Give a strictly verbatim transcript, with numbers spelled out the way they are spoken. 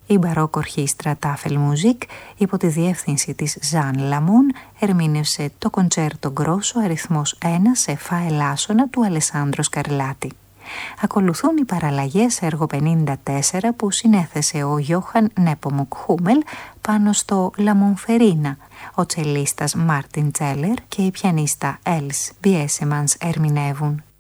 Η μπαρόκ ορχήστρα Tafelmusik υπό τη διεύθυνση της Ζαν Λαμούν ερμήνευσε το κοντσέρτο γκρόσο αριθμός ένα σε φα ελάσσονα του Αλεσάνδρο Σκαρλάτη. Ακολουθούν οι παραλλαγές έργο πενήντα τέσσερα που συνέθεσε ο Γιώχαν Νέπομουκ Χούμελ πάνω στο Λαμονφερίνα. Ο τσελίστας Μάρτιν Τσέλερ και η πιανίστα Έλς Μπιέσεμανς ερμηνεύουν